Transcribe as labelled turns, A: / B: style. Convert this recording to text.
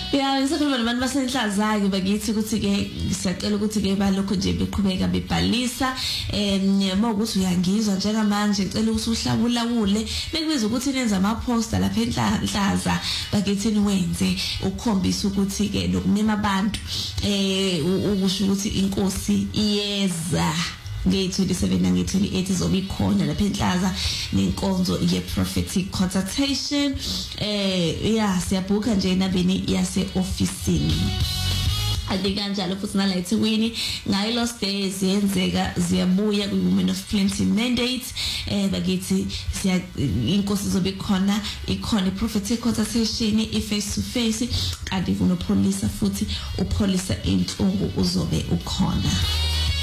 A: Yeah, ngisakhuluma nabantu basenhlazake bakithi ukuthi ke siyacela ukuthi ke balokho nje beqhubeka bebhalisa mawukuthi uyangizwa njengamanje ngicela ukuthi uhlabulawule bekubiza ukuthi nenza ama poster lapha enhlaza bakithi niwenze ukukhombisa ukuthi ke nokumema abantu ukusho ukuthi inkosi iyeza nge-27 nange-28 izobe ikhona lapha enhlaza nenkonzo ye-prophetic consultation siyabhuka nje enabeni yase-ofisini ade kanjalo futhi nala eThekwini ngayo Lost Day ziyenzeka ziyabuya kwi-Women of Plenty mandate bakithi inkosi izobe ikhona i-prophetic consultation i-face to face kanti kunopolisa futhi upolisa inhlungu uzobe ukhona.